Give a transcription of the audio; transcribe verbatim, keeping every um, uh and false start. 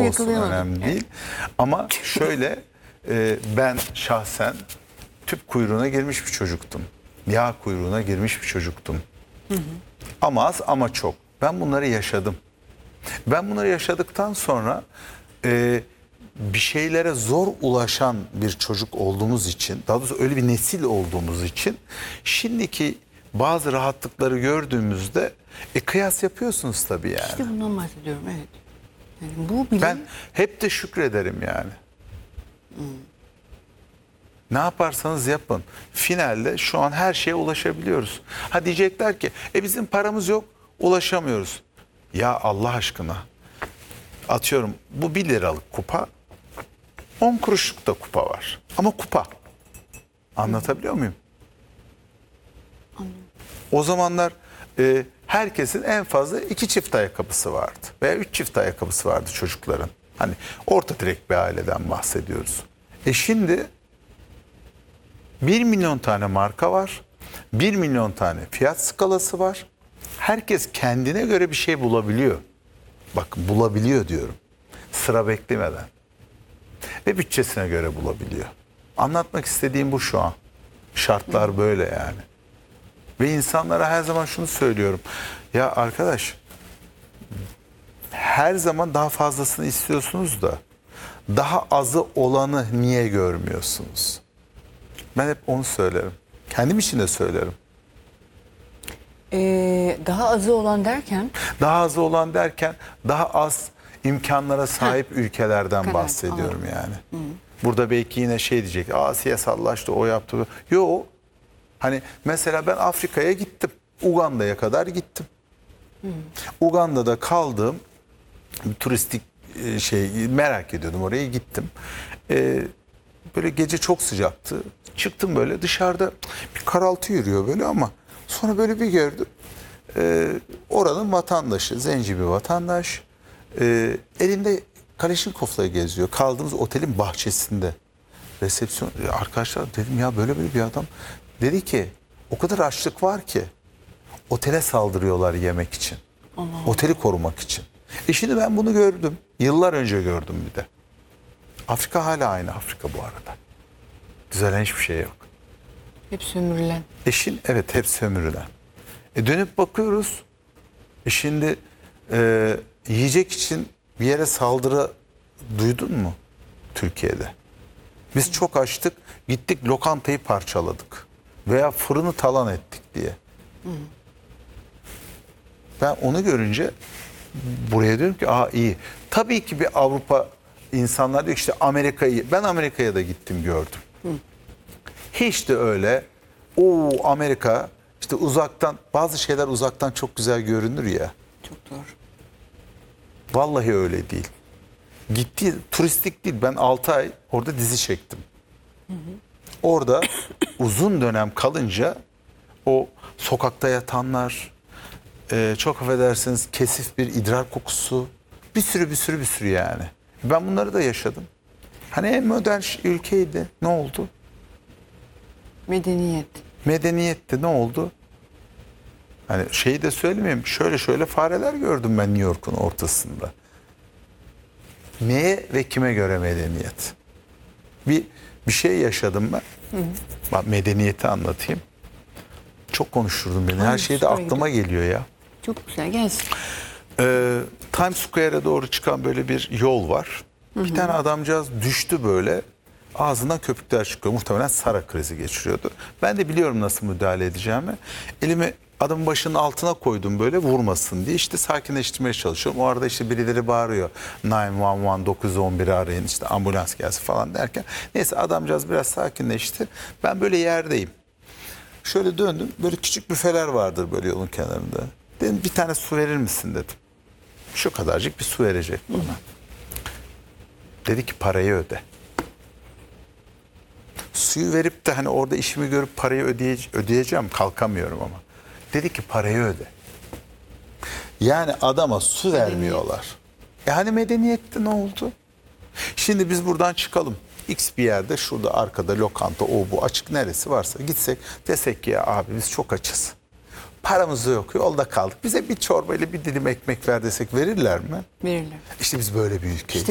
olsun yakalayamadım. önemli Evet. değil. Ama şöyle e, ben şahsen tüp kuyruğuna girmiş bir çocuktum. Yağ kuyruğuna girmiş bir çocuktum. Hı hı. Ama az ama çok. Ben bunları yaşadım. Ben bunları yaşadıktan sonra e, bir şeylere zor ulaşan bir çocuk olduğumuz için, daha doğrusu öyle bir nesil olduğumuz için şimdiki bazı rahatlıkları gördüğümüzde e, kıyas yapıyorsunuz tabii yani. İşte bundan bahsediyorum, evet. Yani bu bile... Ben hep de şükrederim yani. Hmm. Ne yaparsanız yapın. Finalde şu an her şeye ulaşabiliyoruz. Ha diyecekler ki e bizim paramız yok, ulaşamıyoruz. Ya Allah aşkına. Atıyorum bu bir liralık kupa, on kuruşluk da kupa var. Ama kupa. Anlatabiliyor muyum? Anlıyorum. O zamanlar e, herkesin en fazla iki çift ayakkabısı vardı. Veya üç çift ayakkabısı vardı çocukların. Hani orta direk bir aileden bahsediyoruz. E şimdi bir milyon tane marka var. Bir milyon tane fiyat skalası var. Herkes kendine göre bir şey bulabiliyor. Bakın bulabiliyor diyorum. Sıra beklemeden. Ve bütçesine göre bulabiliyor. Anlatmak istediğim bu şu an. Şartlar böyle yani. Ve insanlara her zaman şunu söylüyorum. Ya arkadaş, her zaman daha fazlasını istiyorsunuz da daha azı olanı niye görmüyorsunuz? Ben hep onu söylerim. Kendim için de söylerim. Ee, daha azı olan derken? Daha azı olan derken daha az imkanlara sahip Heh. ülkelerden Kadar, bahsediyorum anladım. yani. Hı. Burada belki yine şey diyecek. Aa siyasallaştı, o yaptı. Yok. Hani mesela ben Afrika'ya gittim. Uganda'ya kadar gittim. Hı. Uganda'da kaldığım turistik şey merak ediyordum, oraya gittim. Ee, böyle gece çok sıcaktı. Çıktım böyle dışarıda bir karaltı yürüyor böyle ama sonra böyle bir gördüm. Ee, oranın vatandaşı, zenci bir vatandaş. Ee, elinde Kaleşnikov'la geziyor. Kaldığımız otelin bahçesinde. Resepsiyon arkadaşlar dedim ya böyle böyle bir adam. Dedi ki o kadar açlık var ki otele saldırıyorlar yemek için. Allah. Oteli korumak için. E şimdi ben bunu gördüm. Yıllar önce gördüm bir de. Afrika hala aynı Afrika bu arada. Düzelen hiçbir şey yok. Hep sömürülen. E şimdi evet hep sömürülen. E dönüp bakıyoruz. E şimdi e, yiyecek için bir yere saldırı duydun mu Türkiye'de? Biz çok açtık, gittik lokantayı parçaladık. Veya fırını talan ettik diye. Hı. Ben onu görünce buraya diyorum ki aa iyi. Tabii ki bir Avrupa insanlar diyor ki işte Amerika'yı, ben Amerika'ya da gittim gördüm. Hı. Hiç de öyle o Amerika işte uzaktan bazı şeyler uzaktan çok güzel görünür ya. Çok doğru. Vallahi öyle değil. Gitti turistik değil. Ben altı ay orada dizi çektim. Hı hı. Orada uzun dönem kalınca o sokakta yatanlar, e, çok affedersiniz kesif bir idrar kokusu, bir sürü bir sürü bir sürü yani. Ben bunları da yaşadım. Hani en modern ülkeydi. Ne oldu? Medeniyet. Medeniyette ne oldu? Hani şeyi de söylemeyeyim. Şöyle şöyle fareler gördüm ben New York'un ortasında. Neye ve kime göre medeniyet? Bir bir şey yaşadım ben. Hı hı. Bak medeniyeti anlatayım. Çok konuşturdun beni. Her şey de aklıma geliyor ya. Çok güzel, gelsin. Ee, Times Square'e doğru çıkan böyle bir yol var. Hı hı. Bir tane adamcağız düştü böyle. Ağzından köpükler çıkıyor. Muhtemelen Sara krizi geçiriyordu. Ben de biliyorum nasıl müdahale edeceğimi. Elimi adamın başının altına koydum böyle vurmasın diye. İşte sakinleştirmeye çalışıyorum. O arada işte birileri bağırıyor. dokuz bir bir, dokuz on bir'i arayın işte ambulans gelsin falan derken. Neyse adamcağız biraz sakinleşti. Ben böyle yerdeyim. Şöyle döndüm. Böyle küçük büfeler vardır böyle yolun kenarında. Dedim bir tane su verir misin dedim. Şu kadarcık bir su verecek bana. Dedi ki parayı öde. Suyu verip de hani orada işimi görüp parayı ödeye ödeyeceğim kalkamıyorum ama. Dedi ki parayı öde. Yani adama su vermiyorlar. E hani medeniyette ne oldu? Şimdi biz buradan çıkalım. X bir yerde şurada arkada lokanta o bu açık neresi varsa gitsek desek ki ya abi biz çok açız. Paramız yok yolda kaldık. Bize bir çorba ile bir dilim ekmek ver desek verirler mi? Verirler. İşte biz böyle bir ülkeyiz. İşte